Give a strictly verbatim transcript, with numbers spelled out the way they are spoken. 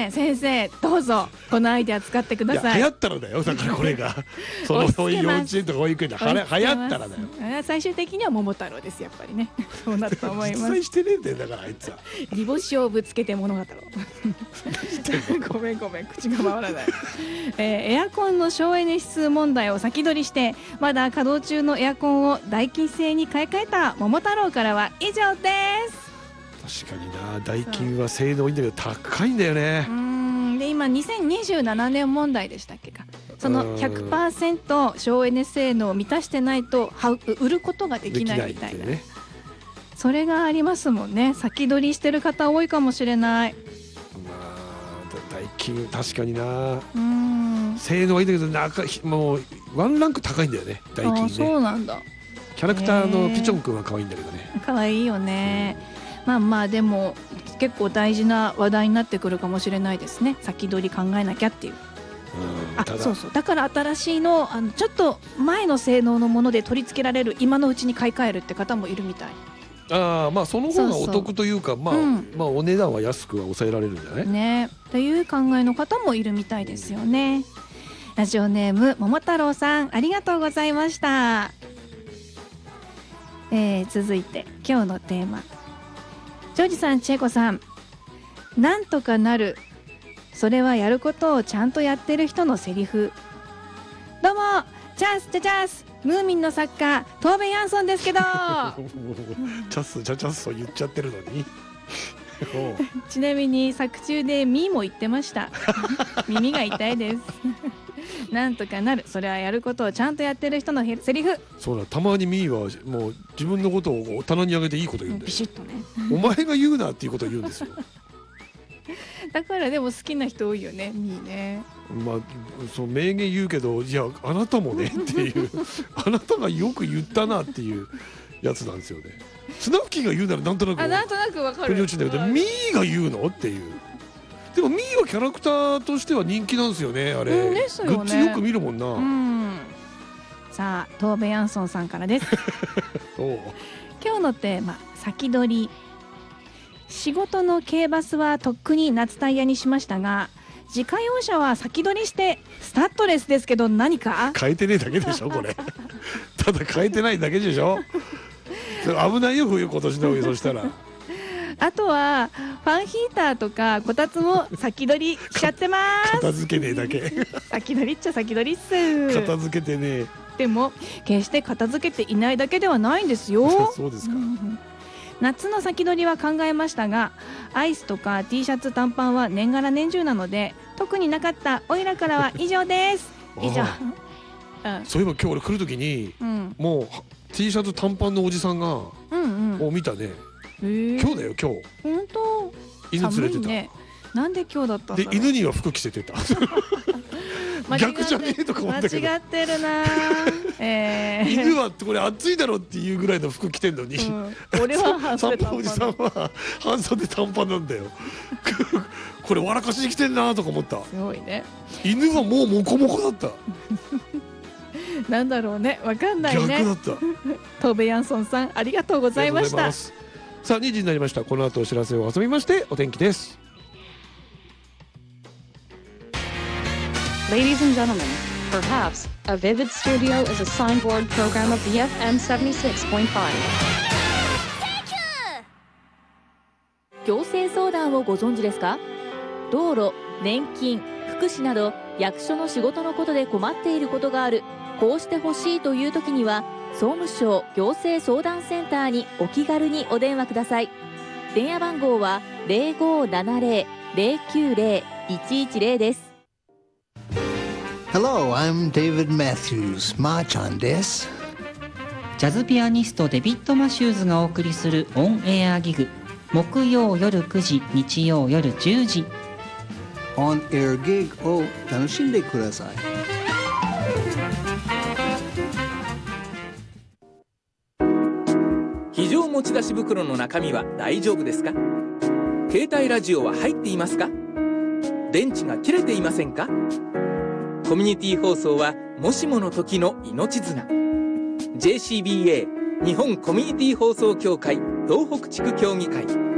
ね、先生どうぞこのアイデア使ってください。 いや流行ったらだよ、だからこれがその幼稚園とか保育園ではや流行ったらだよ。 最終的には桃太郎ですやっぱりね。そうなると思います。 実際してねえんだよだからあいつは。 煮干しをぶつけて物語ろう。ごめんごめん口が回らない。えー、エアコンの省エネ指数問題を先取りしてまだ稼働中のエアコンをダイキン製に買い替えた桃太郎からは以上です。 確かにな、ダイキンは性能いいんだけど高いんだよね。 うーんで今にせんにじゅうななねん問題でしたっけか。その ひゃくパーセント 省エネ性能を満たしてないと売ることができないみたいな、ね、それがありますもんね。先取りしてる方多いかもしれない。 まあダイキン確かにな、 うーん性能はいいんだけどなんかもうワンランク高いんだよねダイキンね。 あそうなんだ。 キャラクターのピチョン君は可愛いんだけどね。 可愛いよね。まあまあでも結構大事な話題になってくるかもしれないですね。先取り考えなきゃっていう。あそうそうだから新しいの、あのちょっと前の性能のもので取り付けられる今のうちに買い替えるって方もいるみたい。 ああまあその方がお得というか、まあ、うん、まあお値段は安くは抑えられるんじゃないねという考えの方もいるみたいですよね。ラジオネーム桃太郎さんありがとうございました。えー、続いて今日のテーマ、ジョージさん千恵子さん、なんとかなる、それはやることをちゃんとやってる人のセリフ。どうもチャンスチャチャスムーミンの作家トーベ・ヤンソンですけどチャスチャチャスと言っちゃってるのにちなみに作中でミーも言ってました耳が痛いですなんとかなる、それはやることをちゃんとやってる人のセリフ。 そうだ、たまにミーはもう自分のことを棚に上げていいこと言うんだよ。 ビシッとねお前が言うなっていうことを言うんですよだからでも好きな人多いよねミーね。 まあそう名言言うけど、いやあなたもねっていうあなたがよく言ったなっていうやつなんですよね。スナフキンが言うならなんとなくあなんとなくわかる。 腑に落ちるんだけど、ミーが言うのっていう。でもミーはキャラクターとしては人気なんですよねあれ、うんね、グッズよく見るもんな、うん、 さあトーベ・ヤンソンさんからです今日のテーマ先取り。仕事の軽バスはとっくに夏タイヤにしましたが自家用車は先取りしてスタッドレスですけど何か変えてねえだけでしょこれただ変えてないだけでしょ危ないよ冬今年の冬そしたらあとはファンヒーターとかこたつも先取りしちゃってます片付けねえだけ先取りっちゃ先取りっす。 片付けてねえ。 でも決して片付けていないだけではないんですよそうですか、うん、 夏の先取りは考えましたがアイスとか T シャツ短パンは年がら年中なので特になかったおいらからは以上です以上うん、そういえば今日俺来る時に、うん、もう T シャツ短パンのおじさんが、うんうん、を見たね。今日だよ今日。本当。犬連れてた、ね、 なんで今日だったんだろう。 で犬には服着せてた逆じゃねえとか思ったけど間違ってるな、えー、 犬はこれ暑いだろっていうぐらいの服着てんのに、うん、 俺は半袖短パン。 おじさんは半袖短パンなんだよこれ笑かしに来てんなとか思った。 すごいね。 犬はもうモコモコだったなんだろうね、わかんないね。 逆だったトーベ・ヤンソンさんありがとうございました。 さあにじになりました。この後お知らせを挟みましてお天気です。 Ladies and gentlemen, perhaps a vivid studio is a signboard program of the エフエム セブンティーシックスポイントファイブ。 行政相談をご存知ですか？道路、年金、福祉など役所の仕事のことで困っていることがある、こうしてほしいという時には総務省行政相談センターにお気軽にお電話ください。電話番号は ゼロごーななゼロ ゼロきゅうゼロ いちいちゼロ です。 Hello, I'm David Matthews. Ma-chan です。 ジャズピアニストデビッド・マシューズがお送りするオンエアギグ、木曜夜くじ、日曜夜じゅうじ。 オンエアギグを楽しんでください。 非常持ち出し袋の中身は大丈夫ですか？携帯ラジオは入っていますか？電池が切れていませんか？コミュニティ放送はもしもの時の命綱。 ジェーシービーエー 日本コミュニティ放送協会東北地区協議会